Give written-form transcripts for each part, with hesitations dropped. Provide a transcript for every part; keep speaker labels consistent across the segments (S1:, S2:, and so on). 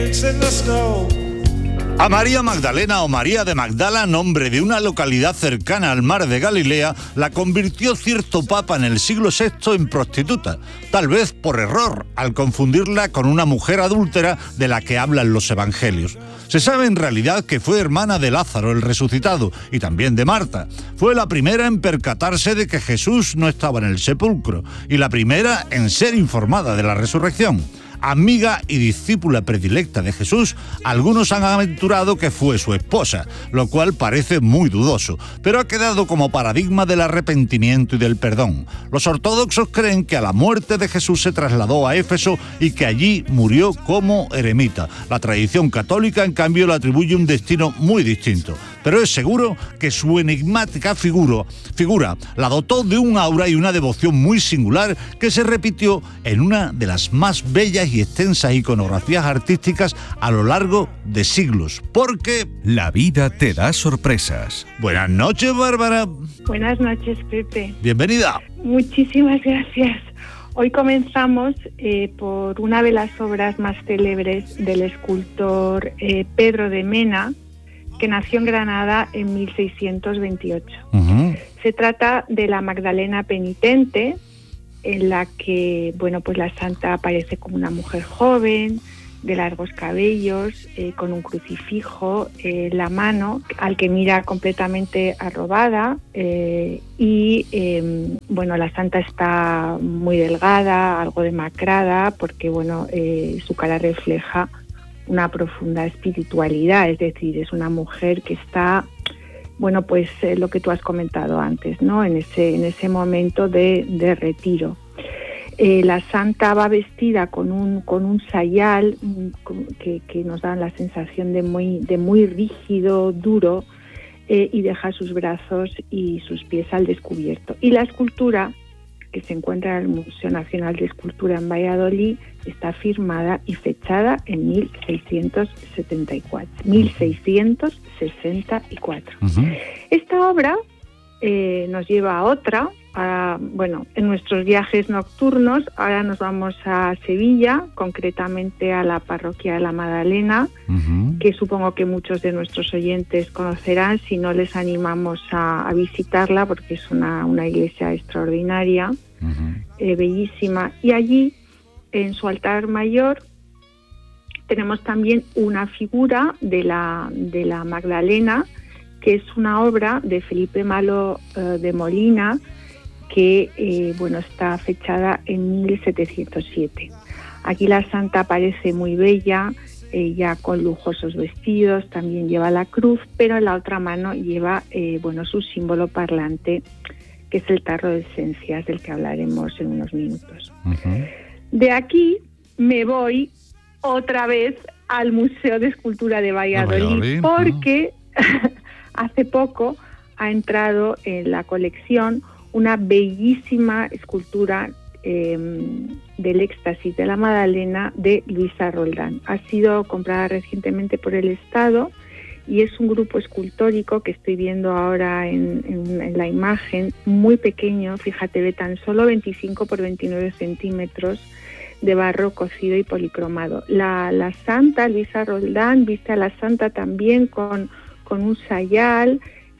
S1: A María Magdalena o María de Magdala, nombre de una localidad cercana al mar de Galilea, la convirtió cierto papa en el siglo VI en prostituta, tal vez por error, al confundirla con una mujer adúltera de la que hablan los evangelios. Se sabe en realidad que fue hermana de Lázaro el resucitado y también de Marta. Fue la primera en percatarse de que Jesús no estaba en el sepulcro y la primera en ser informada de la resurrección. Amiga y discípula predilecta de Jesús, algunos han aventurado que fue su esposa, lo cual parece muy dudoso, pero ha quedado como paradigma del arrepentimiento y del perdón. Los ortodoxos creen que a la muerte de Jesús se trasladó a Éfeso y que allí murió como eremita. La tradición católica, en cambio, le atribuye un destino muy distinto, pero es seguro que su enigmática figura la dotó de un aura y una devoción muy singular que se repitió en una de las más bellas y extensas iconografías artísticas a lo largo de siglos, porque
S2: la vida te da sorpresas.
S1: Buenas noches, Bárbara.
S3: Buenas noches, Pepe.
S1: Bienvenida.
S3: Muchísimas gracias. Hoy comenzamos por una de las obras más célebres del escultor Pedro de Mena, que nació en Granada en 1628. Se trata de la Magdalena penitente, en la que, bueno, pues la santa aparece como una mujer joven, de largos cabellos, con un crucifijo en la mano, al que mira completamente arrobada, bueno, la santa está muy delgada, algo demacrada, porque, bueno, su cara refleja una profunda espiritualidad, es decir, es una mujer que está, bueno, pues lo que tú has comentado antes, ¿no? En ese momento de retiro. La santa va vestida con un sayal que nos da la sensación de muy rígido, duro, y deja sus brazos y sus pies al descubierto. Y la escultura, que se encuentra en el Museo Nacional de Escultura en Valladolid, está firmada y fechada en 1664. Esta obra nos lleva a otra. Bueno, en nuestros viajes nocturnos, ahora nos vamos a Sevilla, concretamente a la parroquia de la Magdalena, que supongo que muchos de nuestros oyentes conocerán. Si no, les animamos a visitarla, porque es una iglesia extraordinaria, bellísima. Y allí, en su altar mayor, tenemos también una figura de la Magdalena, que es una obra de Felipe Malo de Molina, que bueno, está fechada en 1707. Aquí la santa aparece muy bella, ya con lujosos vestidos, también lleva la cruz, pero en la otra mano lleva bueno, su símbolo parlante, que es el tarro de esencias, del que hablaremos en unos minutos. De aquí me voy otra vez al Museo de Escultura de Valladolid, porque hace poco ha entrado en la colección una bellísima escultura del éxtasis de la Magdalena de Luisa Roldán. Ha sido comprada recientemente por el Estado y es un grupo escultórico que estoy viendo ahora en la imagen, muy pequeño, fíjate, de tan solo 25 por 29 centímetros, de barro cocido y policromado. La santa Luisa Roldán viste a la santa también con un sayal,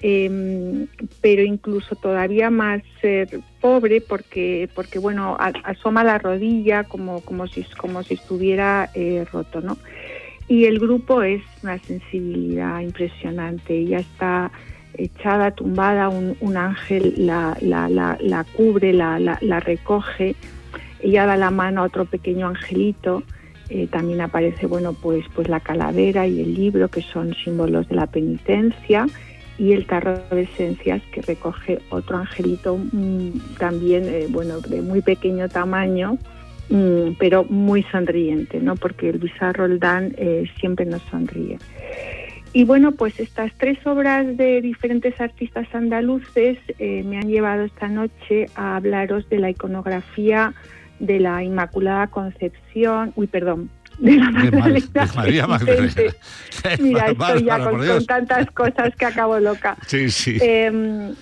S3: pero incluso todavía más pobre, porque bueno, asoma la rodilla como si estuviera roto, ¿no? Y el grupo es una sensibilidad impresionante. Ella está echada, tumbada, un ángel la cubre, la recoge. Ella da la mano a otro pequeño angelito. También aparece, bueno, pues la calavera y el libro, que son símbolos de la penitencia, y el tarro de esencias, que recoge otro angelito, también bueno, de muy pequeño tamaño, pero muy sonriente, ¿no? Porque Luisa Roldán siempre nos sonríe. Y bueno, pues estas tres obras de diferentes artistas andaluces me han llevado esta noche a hablaros de la iconografía de la Inmaculada Concepción, de la Magdalena.
S1: María Magdalena.
S3: Mira, estoy ya con tantas cosas que acabo loca.
S1: Sí.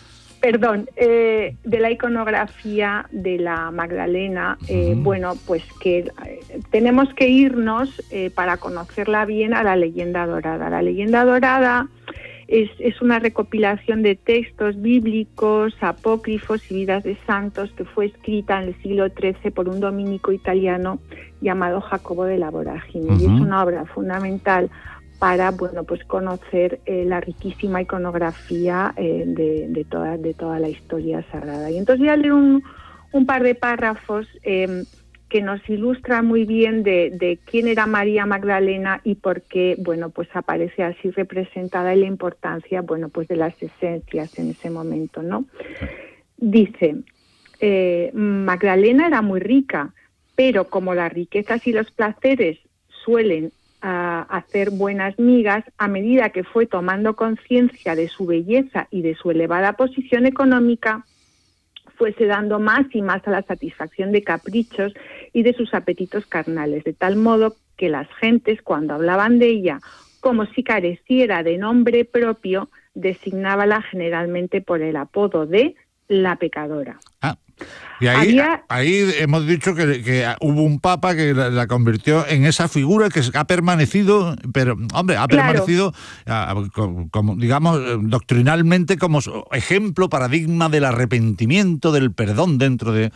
S3: Perdón, de la iconografía de la Magdalena, bueno, pues que tenemos que irnos para conocerla bien a la leyenda dorada. La leyenda dorada es una recopilación de textos bíblicos, apócrifos y vidas de santos que fue escrita en el siglo XIII por un dominico italiano llamado Jacobo de la Voragine. Y es una obra fundamental para, bueno, pues conocer la riquísima iconografía de toda la historia sagrada. Y entonces voy a leer un par de párrafos que nos ilustran muy bien de quién era María Magdalena y por qué, bueno, pues aparece así representada y la importancia, bueno, pues de las esencias en ese momento, ¿no? Dice, Magdalena era muy rica, pero como las riquezas y los placeres suelen hacer buenas migas, a medida que fue tomando conciencia de su belleza y de su elevada posición económica, fuese dando más y más a la satisfacción de caprichos y de sus apetitos carnales, de tal modo que las gentes, cuando hablaban de ella como si careciera de nombre propio, designábala generalmente por el apodo de la pecadora.
S1: Y ahí hemos dicho que hubo un papa que la convirtió en esa figura que ha permanecido, pero hombre, permanecido como, digamos, doctrinalmente como ejemplo, paradigma del arrepentimiento, del perdón dentro del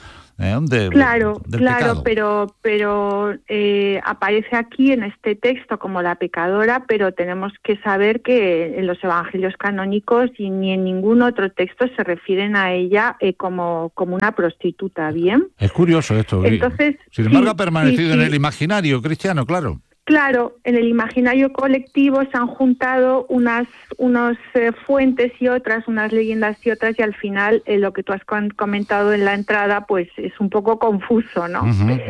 S1: pecado.
S3: pero aparece aquí en este texto como la pecadora, pero tenemos que saber que en los evangelios canónicos y ni en ningún otro texto se refieren a ella como una prostituta, ¿bien?
S1: Es curioso esto. Entonces, sin embargo, ha permanecido en el imaginario cristiano, claro.
S3: Claro, en el imaginario colectivo se han juntado unas fuentes y otras, unas leyendas y otras, y al final lo que tú has comentado en la entrada pues es un poco confuso, ¿no?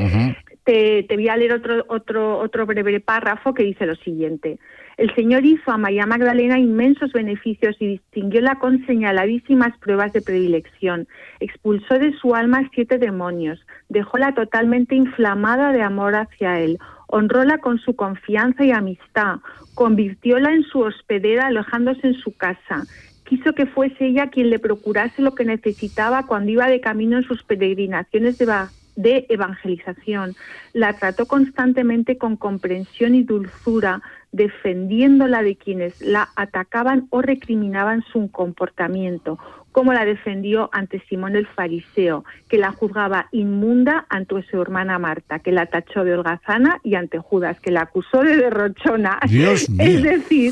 S3: Te voy a leer otro breve párrafo que dice lo siguiente. El Señor hizo a María Magdalena inmensos beneficios y distinguióla con señaladísimas pruebas de predilección. Expulsó de su alma 7 demonios, dejóla totalmente inflamada de amor hacia Él, honróla con su confianza y amistad, convirtióla en su hospedera alojándose en su casa. Quiso que fuese ella quien le procurase lo que necesitaba cuando iba de camino en sus peregrinaciones de evangelización. La trató constantemente con comprensión y dulzura, defendiéndola de quienes la atacaban o recriminaban su comportamiento, como la defendió ante Simón el fariseo, que la juzgaba inmunda ante su hermana Marta, que la tachó de holgazana, y ante Judas, que la acusó de derrochona.
S1: Dios mío.
S3: Es decir,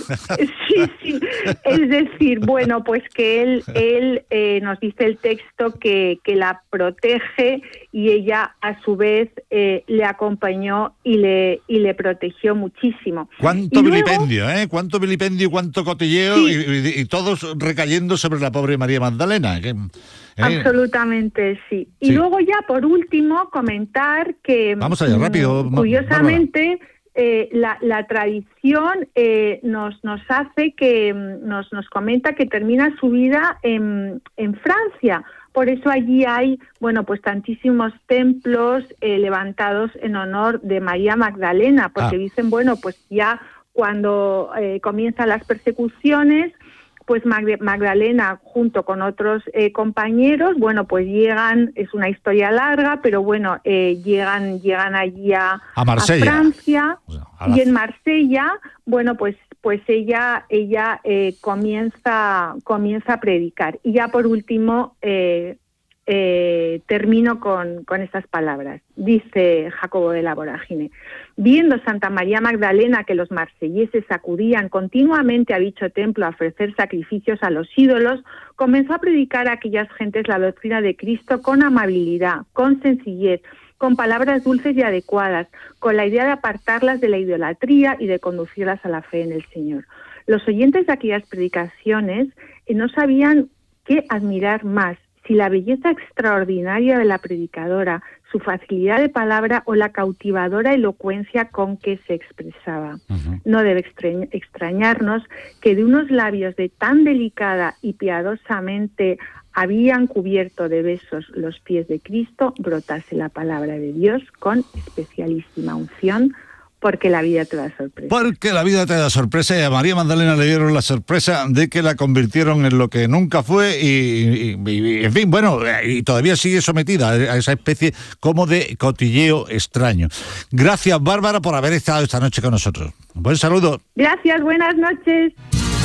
S3: es decir, bueno, pues que él nos dice el texto que la protege y ella a su vez le acompañó y le protegió muchísimo.
S1: Cuánto vilipendio, cuánto vilipendio y cuánto cotilleo, sí. y todos recayendo sobre la pobre María Magdalena.
S3: Absolutamente, sí. Y luego ya por último comentar que
S1: vamos allá, rápido,
S3: curiosamente la tradición nos hace que nos comenta que termina su vida en Francia. Por eso allí hay, bueno, pues tantísimos templos levantados en honor de María Magdalena, porque dicen, bueno, pues ya cuando comienzan las persecuciones, pues Magdalena junto con otros compañeros, bueno, pues llegan, es una historia larga, pero bueno, llegan allí a Francia, y en Marsella, bueno, pues ella comienza a predicar. Y ya por último termino con estas palabras. Dice Jacobo de la Voragine: viendo Santa María Magdalena que los marselleses acudían continuamente a dicho templo a ofrecer sacrificios a los ídolos, comenzó a predicar a aquellas gentes la doctrina de Cristo con amabilidad, con sencillez, con palabras dulces y adecuadas, con la idea de apartarlas de la idolatría y de conducirlas a la fe en el Señor. Los oyentes de aquellas predicaciones no sabían qué admirar más, si la belleza extraordinaria de la predicadora, su facilidad de palabra o la cautivadora elocuencia con que se expresaba. No debe extrañarnos que de unos labios de tan delicada y piadosamente habían cubierto de besos los pies de Cristo brotase la palabra de Dios con especialísima unción Porque la vida te da sorpresa.
S1: Porque la vida te da sorpresa, y a María Magdalena le dieron la sorpresa de que la convirtieron en lo que nunca fue y en fin, bueno, y todavía sigue sometida a esa especie como de cotilleo extraño. Gracias, Bárbara, por haber estado esta noche con nosotros. Un buen saludo.
S3: Gracias, buenas noches.